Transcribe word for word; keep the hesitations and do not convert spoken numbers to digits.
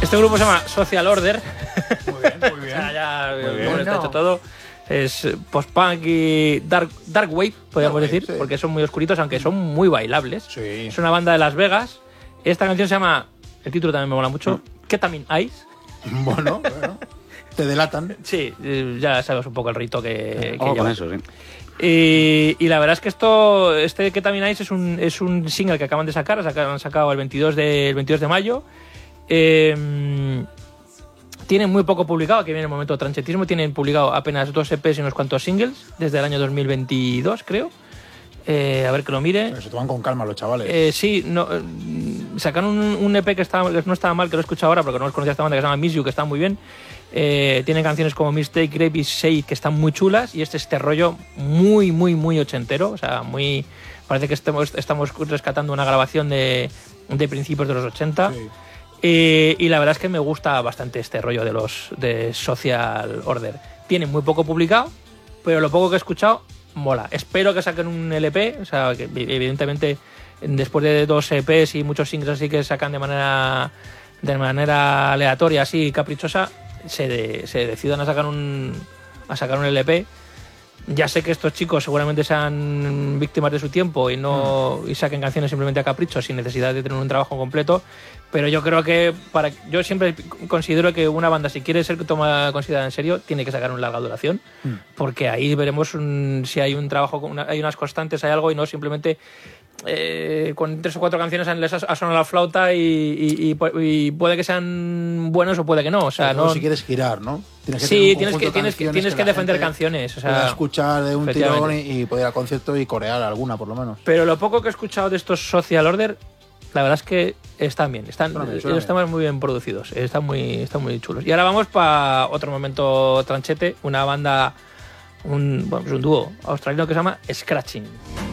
Este grupo se llama Social Order. Muy bien, muy bien. O sea, ya Muy bien. bueno, está No. hecho todo. Es post-punk y dark, dark wave, podríamos Dark wave, decir, sí. porque son muy oscuritos, aunque son muy bailables. Sí. Es una banda de Las Vegas. Esta canción se llama, el título también me mola mucho, Ketamine Eyes. Bueno, bueno. Te delatan. Sí, eh, ya sabes un poco el rito que, que Ojo con lleva. eso, sí. Y, y la verdad es que esto, este Ketamine Eyes es un, es un single que acaban de sacar, saca- han sacado el veintidós de, el veintidós de mayo. Eh, tienen muy poco publicado, aquí viene el momento de tranchetismo, tienen publicado apenas dos E Pes y unos cuantos singles desde el año dos mil veintidós, creo. Eh, a ver que lo mire. Se toman con calma los chavales. Eh, sí, no, eh, sacaron un, un E Pe que, estaba, que no estaba mal, que lo he escuchado ahora porque no los conocía esta banda, que se llama Miss You, que está muy bien. Eh, tienen canciones como Mistake, Grape y Say que están muy chulas, y este este rollo muy, muy, muy ochentero. O sea, muy. Parece que estamos, estamos rescatando una grabación de, de principios de los ochenta. Sí. Eh, y la verdad es que me gusta bastante este rollo de los de Social Order. Tienen muy poco publicado, pero lo poco que he escuchado mola. Espero que saquen un L P, o sea, que evidentemente después de dos E Pes y muchos singles así que sacan de manera de manera aleatoria, así caprichosa, se, de, se decidan a sacar un a sacar un L P. Ya sé que estos chicos seguramente sean víctimas de su tiempo y no y saquen canciones simplemente a capricho sin necesidad de tener un trabajo completo, pero yo creo que para yo siempre considero que una banda, si quiere ser tomada considerada en serio, tiene que sacar una larga duración, Mm. porque ahí veremos un- si hay un trabajo, con una- hay unas constantes, hay algo, y no simplemente eh, con tres o cuatro canciones les ha ha sonado la flauta y, y- y pu- y puede que sean buenos o puede que no. O sea, Luego no. si quieres girar, ¿no? Tienes que Sí, tener un tienes que, conjunto de tienes que, canciones tienes que la defender gente canciones. O pueda sea, escuchar de un tirón efectivamente. y, y poder ir al concierto y corear alguna, por lo menos. Pero lo poco que he escuchado de estos Social Order, la verdad es que están bien, están, Suena bien, suena los temas muy bien producidos, están muy, están muy chulos. Y ahora vamos para otro momento tranchete, una banda, un, bueno, pues un dúo australiano que se llama Scratching.